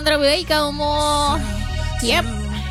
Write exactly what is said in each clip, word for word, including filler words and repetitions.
Terbaik kamu. Yep.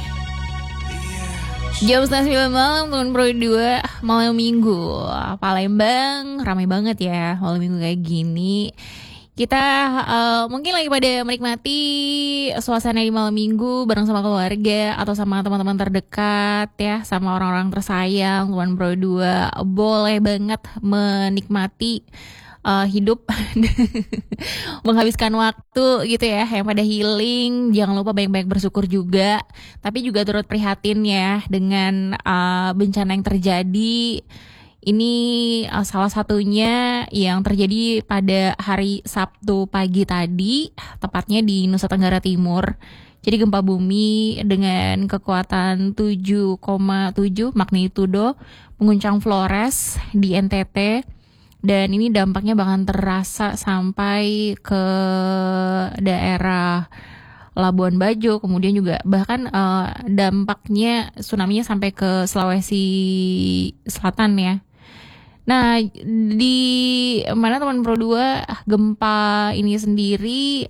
Jam setengah sembilan malam Teman Pro dua malam minggu. Palembang ramai banget ya malam minggu kayak gini. Kita uh, mungkin lagi pada menikmati suasana di malam minggu bareng sama keluarga atau sama teman-teman terdekat ya, sama orang-orang tersayang. Teman Pro dua boleh banget menikmati Uh, hidup menghabiskan waktu gitu ya, yang pada healing. Jangan lupa banyak-banyak bersyukur juga, tapi juga turut prihatin ya dengan uh, bencana yang terjadi. Ini uh, salah satunya yang terjadi pada hari Sabtu pagi tadi, tepatnya di Nusa Tenggara Timur. Jadi gempa bumi dengan kekuatan tujuh koma tujuh magnitudo mengguncang Flores di N T T. Dan ini dampaknya bahkan terasa sampai ke daerah Labuan Bajo, kemudian juga bahkan uh, dampaknya tsunami-nya sampai ke Sulawesi Selatan ya. Nah, di mana Teman Pro dua, gempa ini sendiri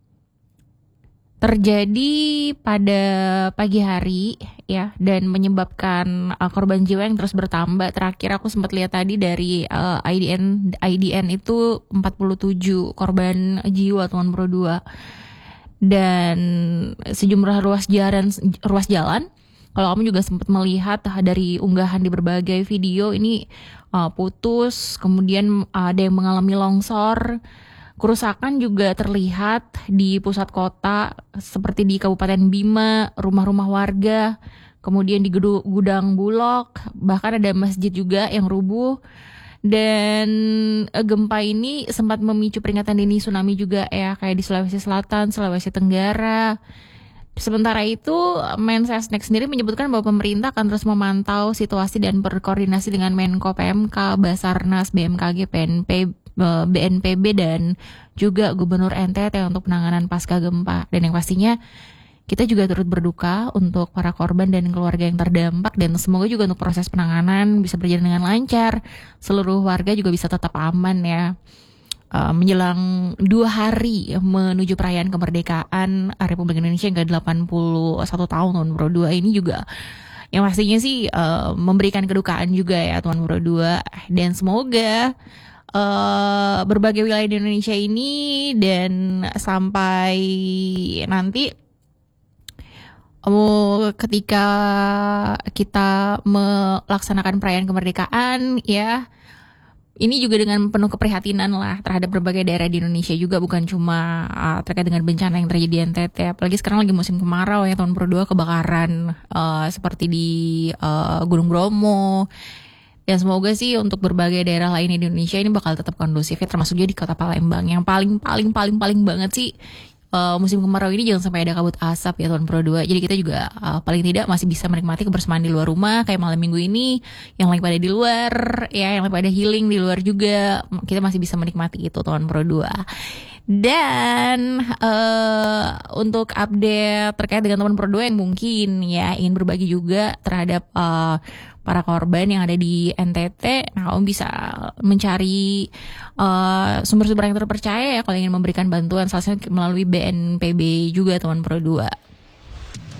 terjadi pada pagi hari ya, dan menyebabkan uh, korban jiwa yang terus bertambah. Terakhir aku sempat lihat tadi dari uh, I D N I D N itu empat puluh tujuh korban jiwa Teman Pro dua. Dan sejumlah ruas jalan ruas jalan kalau kamu juga sempat melihat dari unggahan di berbagai video ini uh, putus, kemudian uh, ada yang mengalami longsor. Kerusakan juga terlihat di pusat kota seperti di Kabupaten Bima, rumah-rumah warga, kemudian di gedu- gudang Bulog, bahkan ada masjid juga yang rubuh. Dan eh, gempa ini sempat memicu peringatan dini tsunami juga ya, kayak di Sulawesi Selatan, Sulawesi Tenggara. Sementara itu, Mensesnek sendiri menyebutkan bahwa pemerintah akan terus memantau situasi dan berkoordinasi dengan Menko P M K, Basarnas, B M K G, P N P, B N P B dan juga Gubernur N T T untuk penanganan pasca gempa. Dan yang pastinya kita juga turut berduka untuk para korban dan keluarga yang terdampak, dan semoga juga untuk proses penanganan bisa berjalan dengan lancar, seluruh warga juga bisa tetap aman ya. Uh, menjelang dua hari menuju perayaan kemerdekaan Republik Indonesia yang ke delapan puluh satu tahun Teman Pro dua ini juga yang pastinya sih uh, memberikan kedukaan juga ya Teman Pro dua. Dan semoga uh, berbagai wilayah di Indonesia ini dan sampai nanti uh, ketika kita melaksanakan perayaan kemerdekaan ya, ini juga dengan penuh keprihatinan lah terhadap berbagai daerah di Indonesia juga, bukan cuma uh, terkait dengan bencana yang terjadi di N T T. Apalagi sekarang lagi musim kemarau ya Teman Pro dua, kebakaran uh, seperti di uh, Gunung Bromo. Dan semoga sih untuk berbagai daerah lain di Indonesia ini bakal tetap kondusif ya, termasuk juga di Kota Palembang yang paling paling paling paling banget sih. Uh, musim kemarau ini jangan sampai ada kabut asap ya Teman Pro dua. Jadi kita juga uh, paling tidak masih bisa menikmati kebersamaan di luar rumah kayak malam minggu ini, yang lagi pada di luar ya, yang lagi pada healing di luar juga, kita masih bisa menikmati itu Teman Pro dua. Dan uh, untuk update terkait dengan Teman Pro dua yang mungkin ya ingin berbagi juga terhadap uh, para korban yang ada di N T T, nah kamu bisa mencari uh, sumber-sumber yang terpercaya ya kalau ingin memberikan bantuan, salah satunya melalui B N P B juga Teman Pro dua.